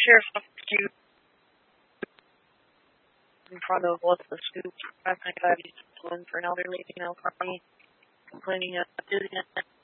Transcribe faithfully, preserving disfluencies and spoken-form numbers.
sheriff's office in front of What's the Scoop, five ninety-five East One for an elderly female party complaining of dizziness